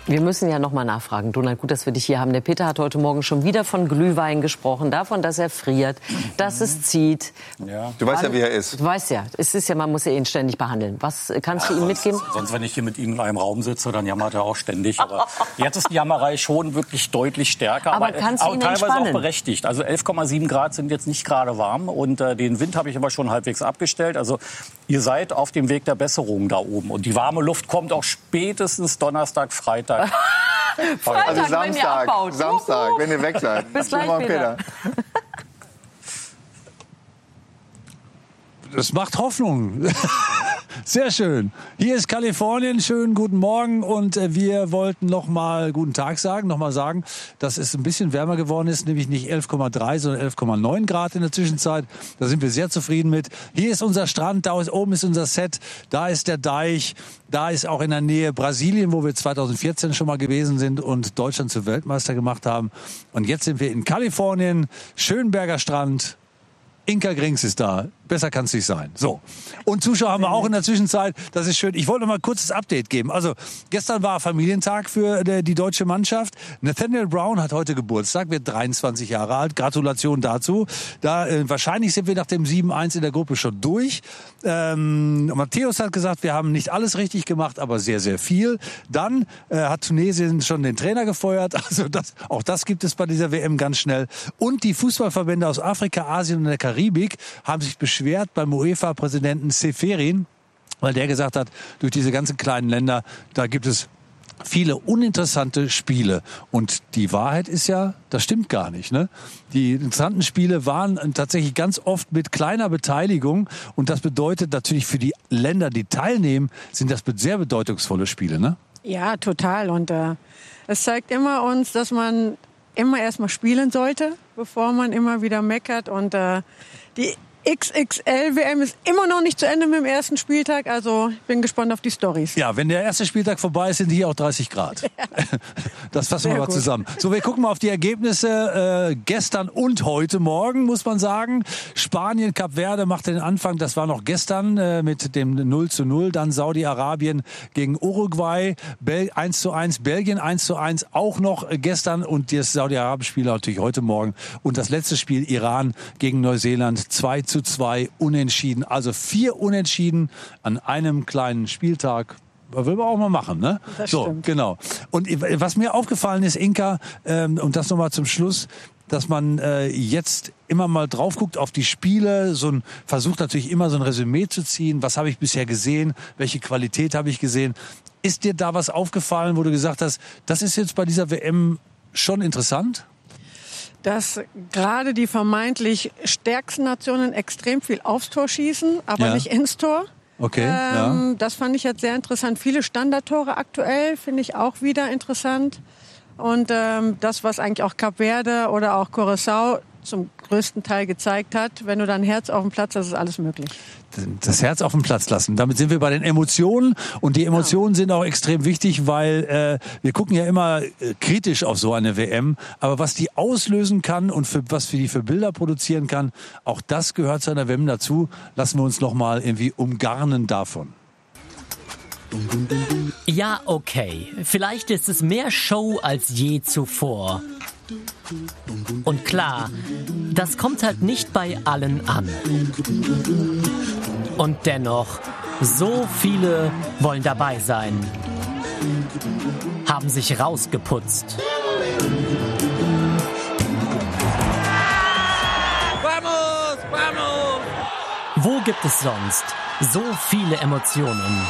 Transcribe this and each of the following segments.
Wir müssen ja noch mal nachfragen, Donald, gut, dass wir dich hier haben. Der Peter hat heute Morgen schon wieder von Glühwein gesprochen, davon, dass er friert, dass es zieht. Ja. Du weißt ja, wie er ist. Du weißt ja, es ist ja, man muss ja ihn ständig behandeln. Was kannst du ihm mitgeben? Sonst, wenn ich hier mit ihm in einem Raum sitze, dann jammert er auch ständig. Aber jetzt ist die Jammerei schon wirklich deutlich stärker, aber kannst du ihn teilweise entspannen? auch berechtigt. Also 11,7 Grad sind jetzt nicht gerade warm und den Wind habe ich aber schon halbwegs abgestellt. Also ihr seid auf dem Weg der Besserung da oben und die warme Luft kommt auch spätestens Donnerstag, Freitag. Freitag, Also wenn ihr abbaut. Samstag, wenn ihr weg seid. Bis gleich, Peter. Das macht Hoffnung. Sehr schön. Hier ist Kalifornien. Schönen guten Morgen. Und wir wollten noch mal guten Tag sagen, dass es ein bisschen wärmer geworden ist, nämlich nicht 11,3, sondern 11,9 Grad in der Zwischenzeit. Da sind wir sehr zufrieden mit. Hier ist unser Strand, da oben ist unser Set, da ist der Deich, da ist auch in der Nähe Brasilien, wo wir 2014 schon mal gewesen sind und Deutschland zu Weltmeister gemacht haben. Und jetzt sind wir in Kalifornien, Schönberger Strand. Inka Grings ist da. Besser kann es nicht sein. So. Und Zuschauer haben wir auch in der Zwischenzeit. Das ist schön. Ich wollte noch mal ein kurzes Update geben. Also, gestern war Familientag für die deutsche Mannschaft. Nathaniel Brown hat heute Geburtstag, wird 23 Jahre alt. Gratulation dazu. Wahrscheinlich sind wir nach dem 7-1 in der Gruppe schon durch. Matthäus hat gesagt, wir haben nicht alles richtig gemacht, aber sehr, sehr viel. Dann hat Tunesien schon den Trainer gefeuert. Also auch das gibt es bei dieser WM ganz schnell. Und die Fußballverbände aus Afrika, Asien und der Karibik haben sich beschwert beim UEFA-Präsidenten Seferin, weil der gesagt hat, durch diese ganzen kleinen Länder, da gibt es viele uninteressante Spiele. Und die Wahrheit ist ja, das stimmt gar nicht, ne? Die interessanten Spiele waren tatsächlich ganz oft mit kleiner Beteiligung. Und das bedeutet natürlich für die Länder, die teilnehmen, sind das sehr bedeutungsvolle Spiele, ne? Ja, total. Und es zeigt immer uns, dass man immer erstmal spielen sollte, bevor man immer wieder meckert. Und die XXL-WM ist immer noch nicht zu Ende mit dem ersten Spieltag. Also ich bin gespannt auf die Storys. Ja, wenn der erste Spieltag vorbei ist, sind hier auch 30 Grad. Ja. Das fassen wir mal zusammen. So, wir gucken mal auf die Ergebnisse gestern und heute Morgen, muss man sagen. Spanien, Kap Verde machte den Anfang. Das war noch gestern mit dem 0:0. Dann Saudi-Arabien gegen Uruguay. 1:1. Belgien 1:1. Auch noch gestern. Und das Saudi-Arabien-Spiel natürlich heute Morgen. Und das letzte Spiel Iran gegen Neuseeland 2:2 unentschieden. Also 4 Unentschieden an einem kleinen Spieltag. Das will man auch mal machen, ne? Das so, stimmt. Genau. Und was mir aufgefallen ist, Inka, und das nochmal zum Schluss, dass man jetzt immer mal drauf guckt auf die Spiele, versucht natürlich immer so ein Resümee zu ziehen. Was habe ich bisher gesehen? Welche Qualität habe ich gesehen? Ist dir da was aufgefallen, wo du gesagt hast, das ist jetzt bei dieser WM schon interessant? Dass gerade die vermeintlich stärksten Nationen extrem viel aufs Tor schießen, aber nicht ins Tor. Okay, Das fand ich jetzt sehr interessant. Viele Standardtore aktuell finde ich auch wieder interessant. Und das, was eigentlich auch Kap Verde oder auch Curaçao zum größten Teil gezeigt hat, wenn du dein Herz auf dem Platz hast, ist alles möglich. Das Herz auf den Platz lassen. Damit sind wir bei den Emotionen. Und die Emotionen sind auch extrem wichtig, weil wir gucken ja immer kritisch auf so eine WM. Aber was die auslösen kann und was die für Bilder produzieren kann, auch das gehört zu einer WM dazu. Lassen wir uns noch mal irgendwie umgarnen davon. Ja, okay. Vielleicht ist es mehr Show als je zuvor. Und klar, das kommt halt nicht bei allen an. Und dennoch, so viele wollen dabei sein. Haben sich rausgeputzt. Vamos, vamos! Wo gibt es sonst so viele Emotionen?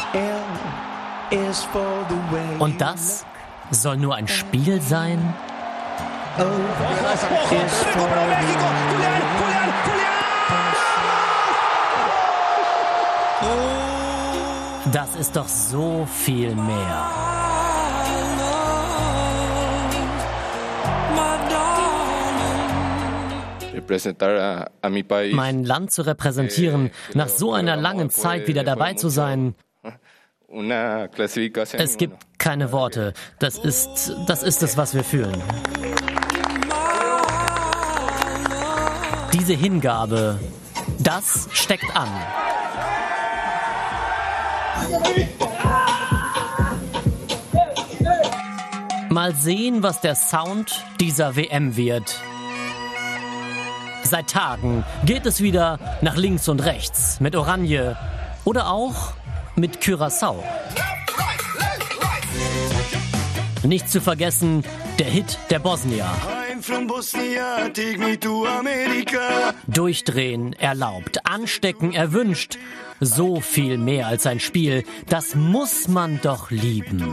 Und das soll nur ein Spiel sein? Das ist doch so viel mehr. Mein Land zu repräsentieren, nach so einer langen Zeit wieder dabei zu sein. Es gibt keine Worte. Das ist es, was wir fühlen. Diese Hingabe, das steckt an. Mal sehen, was der Sound dieser WM wird. Seit Tagen geht es wieder nach links und rechts mit Oranje oder auch mit Curaçao. Nicht zu vergessen, der Hit der Bosnier. Durchdrehen erlaubt, anstecken erwünscht. So viel mehr als ein Spiel, das muss man doch lieben.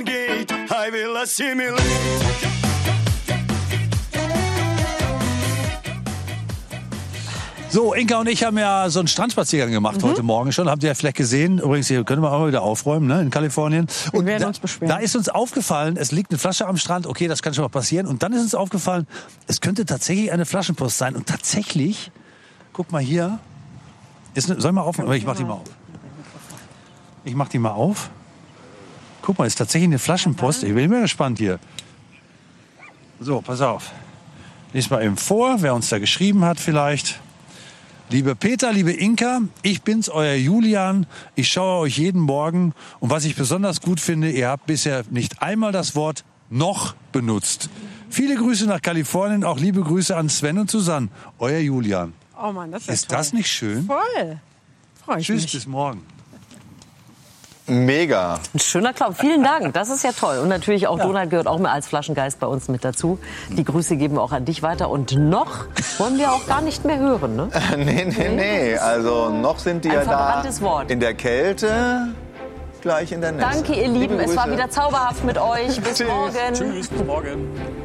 So, Inka und ich haben ja so einen Strandspaziergang gemacht heute Morgen schon. Habt ihr ja vielleicht gesehen. Übrigens, hier können wir auch mal wieder aufräumen, ne, in Kalifornien. Und wir werden uns beschweren. Da ist uns aufgefallen, es liegt eine Flasche am Strand. Okay, das kann schon mal passieren. Und dann ist uns aufgefallen, es könnte tatsächlich eine Flaschenpost sein. Und tatsächlich, guck mal hier. Soll ich mal aufmachen? Ich mach die mal auf. Ich mach die mal auf. Guck mal, ist tatsächlich eine Flaschenpost. Ich bin immer gespannt hier. So, pass auf. Lies mal eben vor, wer uns da geschrieben hat vielleicht. Liebe Peter, liebe Inka, ich bin's, euer Julian. Ich schaue euch jeden Morgen. Und was ich besonders gut finde, ihr habt bisher nicht einmal das Wort noch benutzt. Viele Grüße nach Kalifornien, auch liebe Grüße an Sven und Susanne. Euer Julian. Oh Mann, das Ist toll. das nicht schön? Voll. Freu ich Tschüss, mich. bis morgen. Mega. Ein schöner Klapp. Vielen Dank. Das ist ja toll. Und natürlich auch Donald gehört auch mal als Flaschengeist bei uns mit dazu. Die Grüße geben wir auch an dich weiter. Und noch wollen wir auch gar nicht mehr hören, ne? Nee. Also noch sind die Ein ja da verbranntes Wort. in der Kälte, gleich in der Nässe. Danke, ihr Lieben. Liebe Es war Grüße. wieder zauberhaft mit euch. Bis morgen. Tschüss, bis morgen.